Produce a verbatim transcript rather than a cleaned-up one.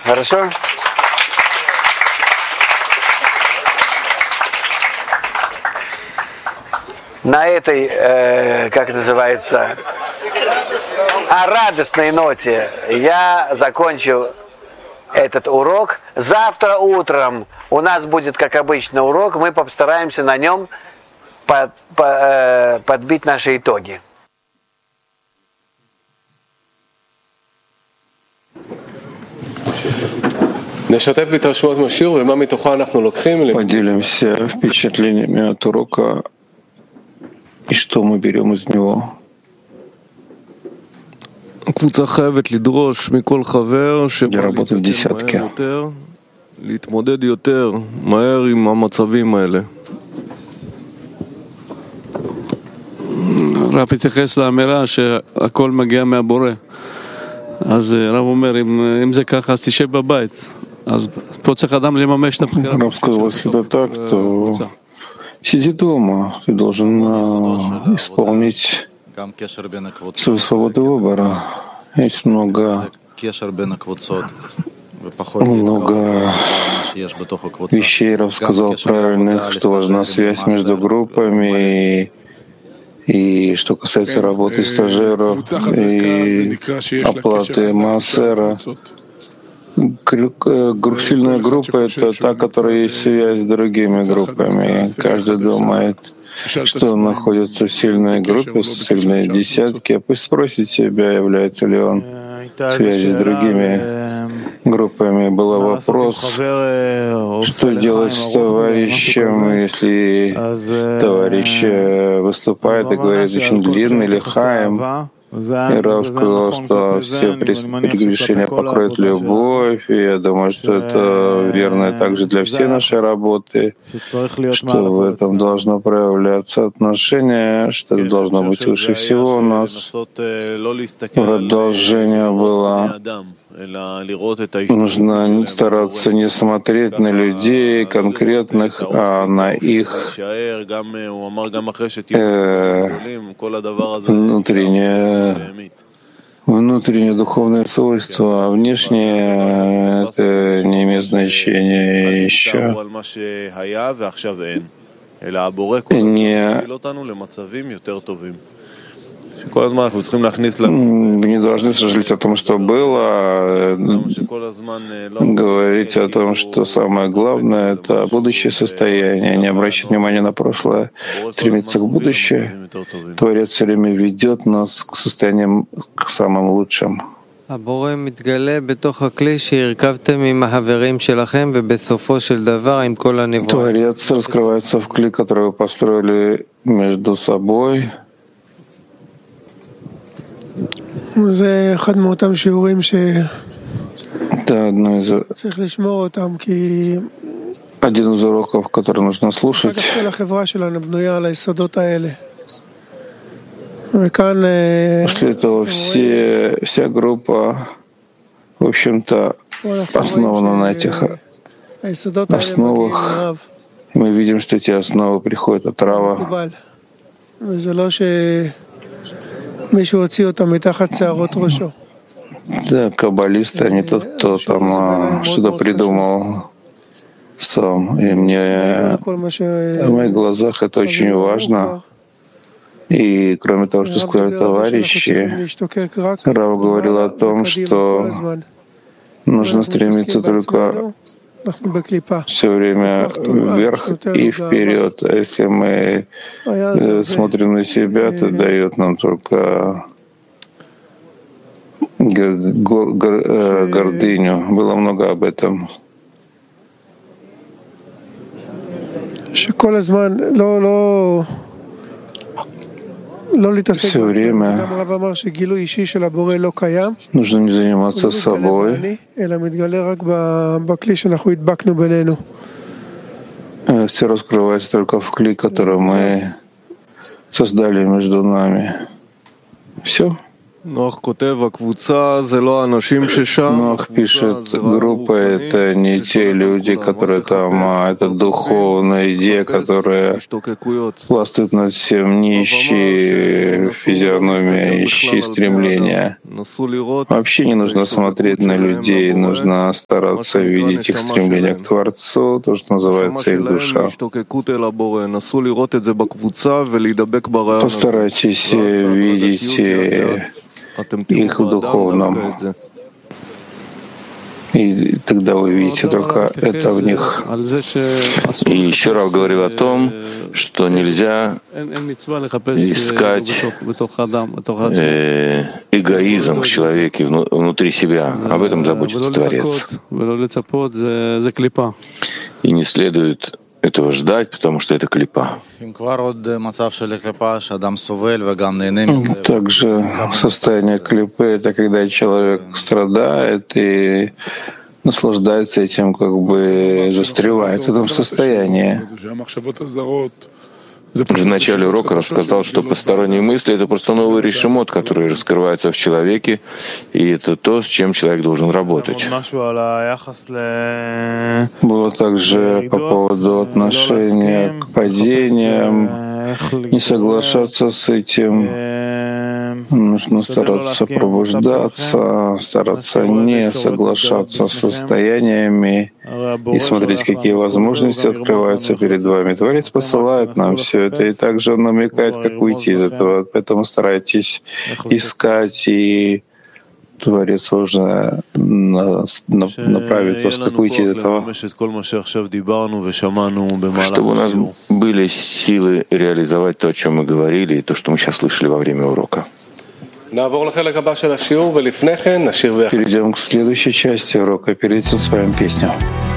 Хорошо? На этой, э, как называется, о радостной ноте я закончу этот урок. Завтра утром у нас будет, как обычно, урок. Мы постараемся на нем под, по, э, подбить наши итоги. Поделимся впечатлениями от урока и что мы берем из него. Я работаю в десятке. רב התייחס לאמירה שהכל מגיע מהבורא. אז רב אומר, אם זה ככה, אז תשב בבית. אז פה צריך אדם לממש את הבחירה. Раб сказал, если это так, то сиди дома. Ты должен uh, исполнить свою свободу выбора. Есть много, много вещей, Рав сказал правильных, что важна связь между группами, и, и что касается работы стажеров и оплаты маасера. Сильная группа — это та, которая есть связь с другими группами. Каждый думает, что он находится в сильной группе, в сильной десятке. Пусть спросит себя, является ли он в связи с другими группами. Был вопрос, что делать с товарищем, если товарищ выступает и говорит очень длинный или хаим. И Рав сказал, что все прегрешения покроет любовь, и я думаю, что это верно также для всей нашей работы, что в этом должно проявляться отношение, что это должно быть выше всего у нас. Продолжение было: нужно стараться не смотреть на людей конкретных, а на их э, внутреннее внутреннее духовное свойство, а внешнее это не имеет значения еще. Не Мы не должны сожалеть о том, что было, говорить о том, что самое главное — это будущее состояние, не обращать внимания на прошлое, стремиться к будущему. Творец все время ведет нас к состояниям, к самым лучшим. Творец раскрывается в кли, который вы построили между собой. זה אחד מאותם שיעורים שצריך לשמור אותם, כי один из уроков, который нужно слушать. כל החברה שלנו בנויה על היסודות האלה. וכאן после этого все, вся группа, в общем-то, основана на этих основах. И мы видим, что эти основы приходят от Рава. Да, каббалист, а не тот, кто там а, что-то придумал сам. И мне в моих глазах это очень важно. И кроме того, что сказали товарищи, Рав говорил о том, что нужно стремиться только все время вверх и вперед. А если мы смотрим на себя, то дает нам только гордыню. Было много об этом. Все время нужно не заниматься собой. Все раскрывается только в кли, который мы создали между нами. Все. Нох пишет, группа — это не те люди, которые там, а это духовная идея, которая властвует над всем, нищие физиономия, ищи стремления. Вообще не нужно смотреть на людей, нужно стараться видеть их стремление к Творцу, то, что называется их душа. Постарайтесь видеть их в духовном. И тогда вы видите только это в них. И еще Рав говорил о том, что нельзя искать э, эгоизм в человеке внутри себя. Об этом заботится Творец. И не следует этого ждать, потому что это клипа. Также состояние клипы — это когда человек страдает и наслаждается этим, как бы застревает в этом состоянии. В начале урока рассказал, что посторонние мысли — это просто новый решимот, который раскрывается в человеке, и это то, с чем человек должен работать. Было также по поводу отношения к падениям, не соглашаться с этим. Нужно стараться пробуждаться, стараться не соглашаться с состояниями и смотреть, какие возможности открываются перед вами. Творец посылает нам все это, и также он намекает, как выйти из этого. Поэтому старайтесь искать, и Творец уже направит вас, как выйти из этого. Чтобы у нас были силы реализовать то, о чем мы говорили, и то, что мы сейчас слышали во время урока. Перейдем к следующей части урока. Перед этим споем песню.